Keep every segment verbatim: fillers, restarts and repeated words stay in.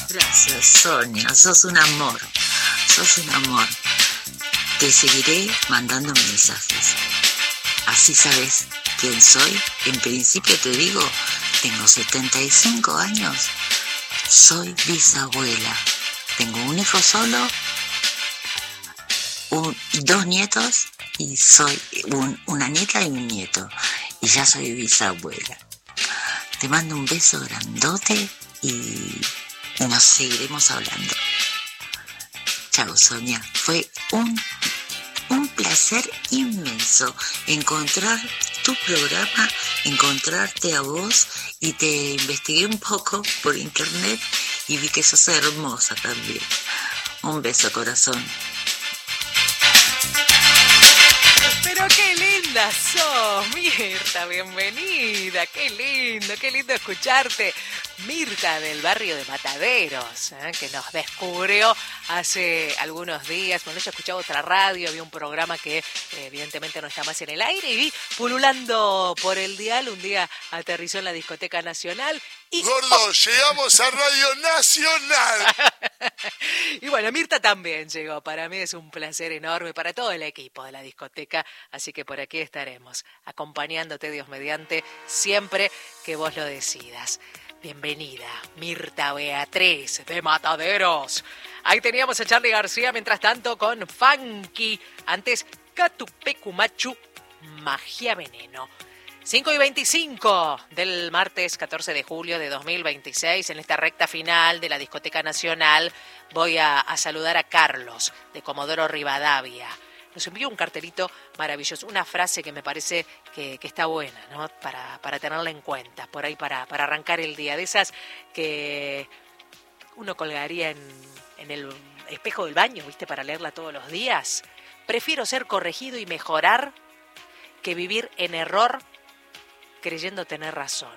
Gracias, Sonia. Sos un amor. Sos un amor. Te seguiré mandando mensajes. Así sabes quién soy. En principio te digo, tengo setenta y cinco años. Soy bisabuela. Tengo un hijo solo, un, dos nietos y soy un, una nieta y un nieto. Y ya soy bisabuela. Te mando un beso grandote y nos seguiremos hablando. Chao, Sonia. Fue un, un placer inmenso encontrar tu programa, encontrarte a vos, y te investigué un poco por internet y vi que sos hermosa también. Un beso, corazón. Pero qué linda sos, Mirta, bienvenida, qué lindo, qué lindo escucharte. Mirta del barrio de Mataderos, ¿eh? Que nos descubrió hace algunos días. Bueno, ella escuchaba otra radio, había un programa que eh, evidentemente no está más en el aire, y vi pululando por el dial, un día aterrizó en la Discoteca Nacional. Y... Gordo, ¡oh! Llegamos a Radio Nacional. Y bueno, Mirta también llegó. Para mí es un placer enorme, para todo el equipo de la discoteca. Así que por aquí estaremos, acompañándote, Dios mediante, siempre que vos lo decidas. Bienvenida, Mirta Beatriz de Mataderos. Ahí teníamos a Charly García, mientras tanto, con Funky. Antes, Catupecumachu, Magia Veneno. cinco y veinticinco del martes catorce de julio de dos mil veintiséis, en esta recta final de la Discoteca Nacional, voy a, a saludar a Carlos, de Comodoro Rivadavia. Nos envió un cartelito maravilloso, una frase que me parece que, que está buena, ¿no? Para, para tenerla en cuenta, por ahí para, para arrancar el día. De esas que uno colgaría en, en el espejo del baño, ¿viste? Para leerla todos los días. Prefiero ser corregido y mejorar que vivir en error creyendo tener razón.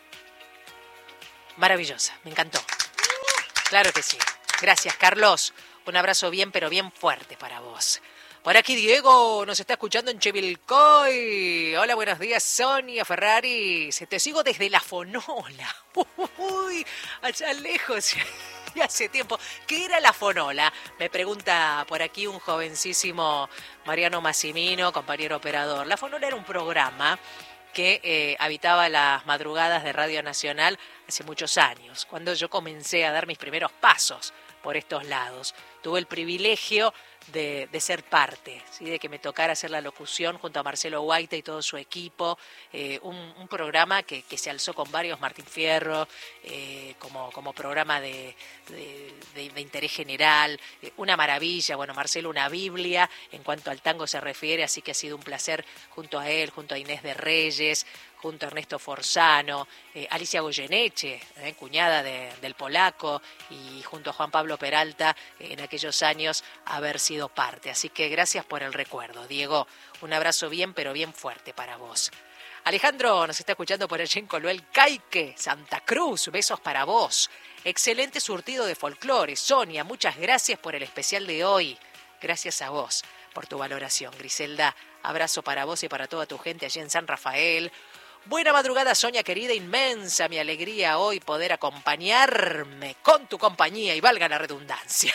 Maravillosa, me encantó. Claro que sí. Gracias, Carlos. Un abrazo bien, pero bien fuerte para vos. Por aquí Diego nos está escuchando en Chivilcoy. Hola, buenos días, Sonia Ferrari. Se te sigo desde La Fonola. Uy, allá lejos. Y hace tiempo. ¿Qué era La Fonola? Me pregunta por aquí un jovencísimo Mariano Massimino, compañero operador. La Fonola era un programa que eh, habitaba las madrugadas de Radio Nacional hace muchos años, cuando yo comencé a dar mis primeros pasos por estos lados. Tuve el privilegio de, de ser parte, ¿sí? De que me tocara hacer la locución junto a Marcelo Guaita y todo su equipo, eh, un, un programa que, que se alzó con varios Martín Fierro, eh, como, como programa de, de, de, de interés general, eh, una maravilla. Bueno, Marcelo, una biblia en cuanto al tango se refiere, así que ha sido un placer junto a él, junto a Inés de Reyes, junto a Ernesto Forzano, eh, Alicia Goyeneche, eh, cuñada de, del polaco, y junto a Juan Pablo Peralta, eh, en aquellos años haber sido parte. Así que gracias por el recuerdo, Diego. Un abrazo bien, pero bien fuerte para vos. Alejandro nos está escuchando por allí en Coluel Caique, Santa Cruz. Besos para vos. Excelente surtido de folclore. Sonia, muchas gracias por el especial de hoy. Gracias a vos por tu valoración. Griselda, abrazo para vos y para toda tu gente allí en San Rafael. Buena madrugada, Sonia querida, inmensa mi alegría hoy poder acompañarme con tu compañía, y valga la redundancia.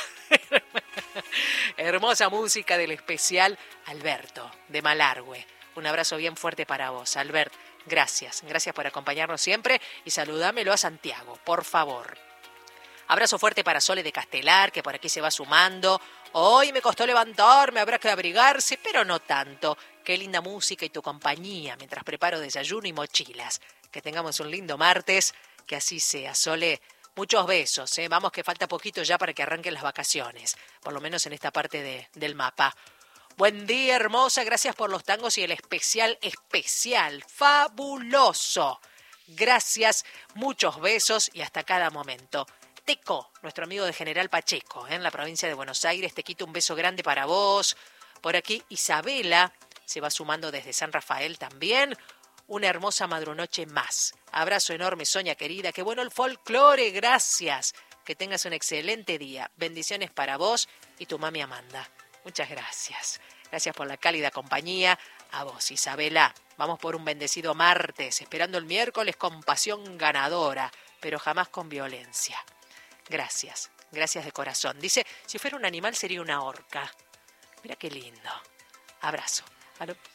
Hermosa música del especial Alberto de Malargüe. Un abrazo bien fuerte para vos, Albert. Gracias, gracias por acompañarnos siempre, y saludámelo a Santiago, por favor. Abrazo fuerte para Sole de Castelar, que por aquí se va sumando. Hoy me costó levantarme, habrá que abrigarse, pero no tanto. Qué linda música y tu compañía mientras preparo desayuno y mochilas. Que tengamos un lindo martes, que así sea. Sole, muchos besos, ¿eh? Vamos, que falta poquito ya para que arranquen las vacaciones, por lo menos en esta parte de, del mapa. Buen día, hermosa, gracias por los tangos y el especial especial, fabuloso. Gracias, muchos besos y hasta cada momento. Teco, nuestro amigo de General Pacheco, ¿eh? En la provincia de Buenos Aires, te quito un beso grande para vos. Por aquí Isabela se va sumando desde San Rafael también. Una hermosa madrunoche más. Abrazo enorme, Sonia querida. Qué bueno el folclore, gracias. Que tengas un excelente día. Bendiciones para vos y tu mami Amanda. Muchas gracias. Gracias por la cálida compañía. A vos, Isabela. Vamos por un bendecido martes, esperando el miércoles con pasión ganadora, pero jamás con violencia. Gracias, gracias de corazón. Dice, si fuera un animal sería una orca. Mira qué lindo. Abrazo. A lo,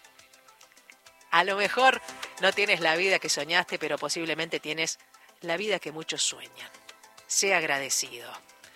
a lo mejor no tienes la vida que soñaste, pero posiblemente tienes la vida que muchos sueñan. Sé agradecido.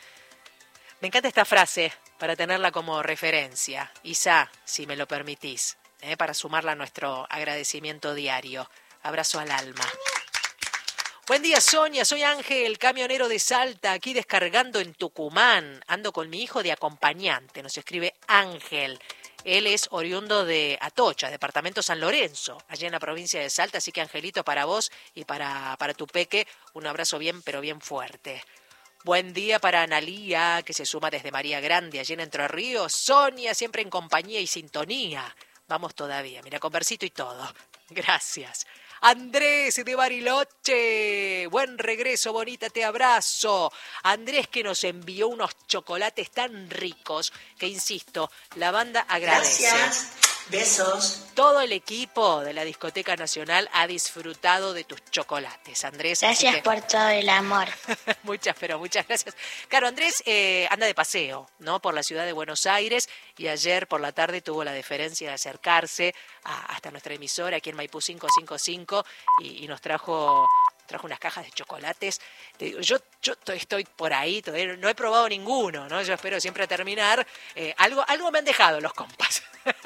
Me encanta esta frase para tenerla como referencia. Isa, si me lo permitís, ¿eh? Para sumarla a nuestro agradecimiento diario. Abrazo al alma. Buen día, Sonia. Soy Ángel, camionero de Salta, aquí descargando en Tucumán. Ando con mi hijo de acompañante. Nos escribe Ángel. Él es oriundo de Atocha, departamento San Lorenzo, allá en la provincia de Salta. Así que, Angelito, para vos y para, para tu peque, un abrazo bien, pero bien fuerte. Buen día para Analía, que se suma desde María Grande, allí en Entre Ríos. Sonia, siempre en compañía y sintonía. Vamos todavía, mira, con versito y todo. Gracias. Andrés de Bariloche, buen regreso, bonita, te abrazo. Andrés, que nos envió unos chocolates tan ricos que, insisto, la banda agradece. Gracias, besos. Todo el equipo de la Discoteca Nacional ha disfrutado de tus chocolates, Andrés. Gracias que... por todo el amor. Muchas, pero muchas gracias. Claro, Andrés eh, anda de paseo, ¿no? Por la ciudad de Buenos Aires, y ayer por la tarde tuvo la deferencia de acercarse a, hasta nuestra emisora aquí en Maipú quinientos cincuenta y cinco y, y nos trajo... trajo unas cajas de chocolates. Te digo, yo, yo estoy por ahí, todavía no he probado ninguno, ¿no? Yo espero siempre terminar. Eh, algo, algo me han dejado los compas.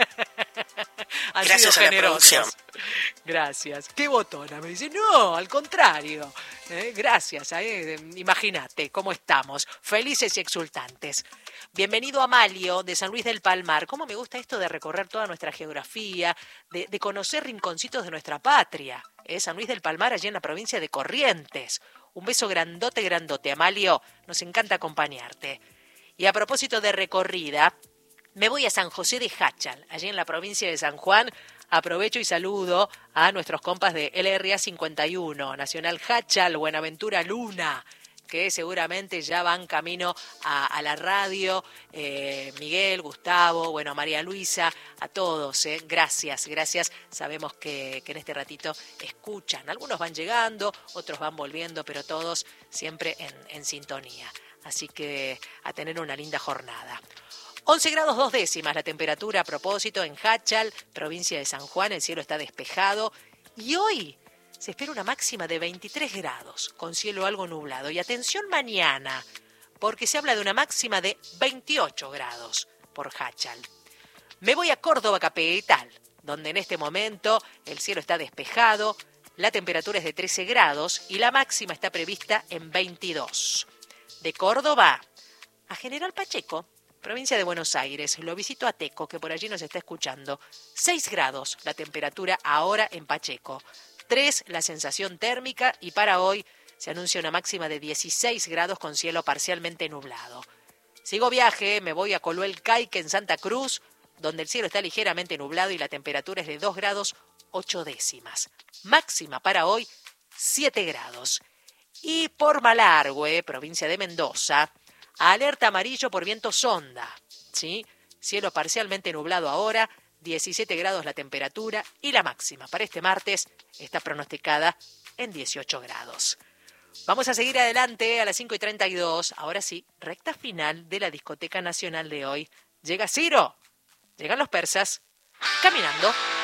Han Gracias sido a la producción. generosos. Gracias. Qué botona. Me dice, no, al contrario. Eh, gracias. Eh, Imagínate cómo estamos, felices y exultantes. Bienvenido Amalio, de San Luis del Palmar. Cómo me gusta esto de recorrer toda nuestra geografía, de, de conocer rinconcitos de nuestra patria. ¿Eh? San Luis del Palmar, allí en la provincia de Corrientes. Un beso grandote, grandote, Amalio. Nos encanta acompañarte. Y a propósito de recorrida, me voy a San José de Jáchal, allí en la provincia de San Juan. Aprovecho y saludo a nuestros compas de L R A cincuenta y uno, Nacional Jáchal, Buenaventura Luna, que seguramente ya van camino a, a la radio. Eh, Miguel, Gustavo, bueno, María Luisa, a todos, eh. gracias, gracias. Sabemos que, que en este ratito escuchan. Algunos van llegando, otros van volviendo, pero todos siempre en, en sintonía. Así que a tener una linda jornada. once grados dos décimas la temperatura a propósito en Jáchal, provincia de San Juan. El cielo está despejado y hoy se espera una máxima de veintitrés grados, con cielo algo nublado. Y atención mañana, porque se habla de una máxima de veintiocho grados por Jáchal. Me voy a Córdoba capital, donde en este momento el cielo está despejado, la temperatura es de trece grados y la máxima está prevista en veintidós. De Córdoba a General Pacheco, provincia de Buenos Aires, lo visito a Teco, que por allí nos está escuchando. seis grados la temperatura ahora en Pacheco. tres la sensación térmica y para hoy se anuncia una máxima de dieciséis grados con cielo parcialmente nublado. Sigo viaje, me voy a Coluel Caique en Santa Cruz, donde el cielo está ligeramente nublado y la temperatura es de dos grados ocho décimas. Máxima para hoy siete grados. Y por Malargüe, provincia de Mendoza, alerta amarillo por viento sonda, ¿sí? Cielo parcialmente nublado ahora, diecisiete grados la temperatura y la máxima para este martes está pronosticada en dieciocho grados. Vamos a seguir adelante a las cinco y treinta y dos. Ahora sí, recta final de la Discoteca Nacional de hoy. Llega Ciro, llegan los persas, caminando.